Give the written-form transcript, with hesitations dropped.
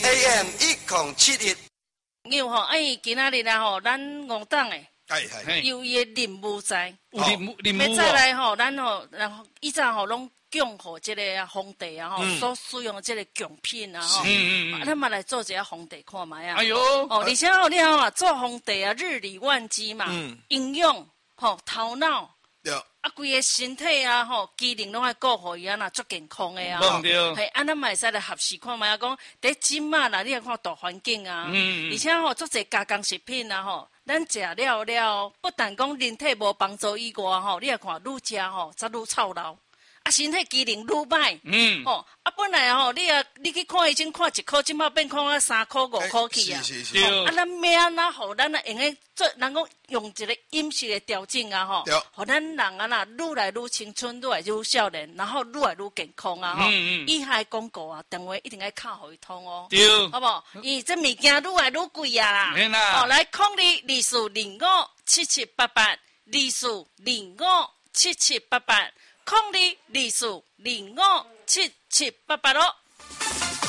AM 1071。 因吼，今仔日啦吼，咱五党诶，有伊诶任务在， 任务要再来吼，咱吼，然后以前吼拢供互即个皇帝啊吼，所使用即个贡品啊吼，咱嘛来做一下皇帝看卖啊。 哎呦， 而且吼，你看啊，做皇帝啊，日理万机嘛，应用吼头脑。啊，规个身体啊，吼，机能拢爱顾好伊啊，那足健康诶啊，嘿，咱嘛会使来合适看卖啊，讲伫即马啦，你来看大环境啊，而且吼，足侪加工食品啊，吼，咱食了，不但讲人体无帮助以外，吼，你来看愈食吼，则愈操劳。啊，身体机能愈歹，吼，啊，本来吼，你去看医生看1箍，即摆变看啊3箍5箍去啊， 是， 啊，咱要安怎互咱用个做，人讲用一个饮食的调整啊，吼，互咱人啊啦，愈来愈青春，愈来愈少年，然后愈来愈健康啊，吼，以下广告啊，电话一定要敲互伊通哦，好不好？因为这物件愈来愈贵啊啦，哦，来0224057788，0224057788咯。